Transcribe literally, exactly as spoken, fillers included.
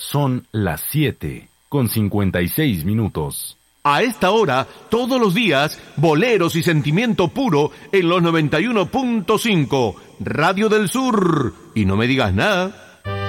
Son las siete con cincuenta y seis minutos. A esta hora, todos los días, boleros y sentimiento puro en los noventa y uno punto cinco, Radio del Sur. Y no me digas nada.